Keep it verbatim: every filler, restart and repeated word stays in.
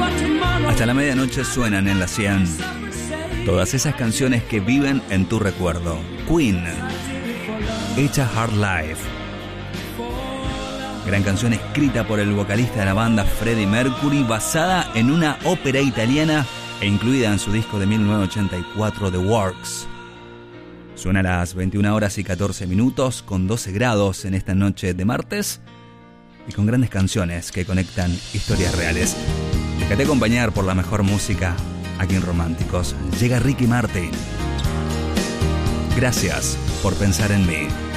Hasta la medianoche suenan en la cien todas esas canciones que viven en tu recuerdo. Queen, It's a Hard Life. Gran canción escrita por el vocalista de la banda Freddie Mercury, basada en una ópera italiana e incluida en su disco de mil novecientos ochenta y cuatro, The Works. Suena a las veintiuna horas y catorce minutos, con doce grados en esta noche de martes y con grandes canciones que conectan historias reales. Déjate acompañar por la mejor música aquí en Románticos. Llega Ricky Martin. Gracias por pensar en mí.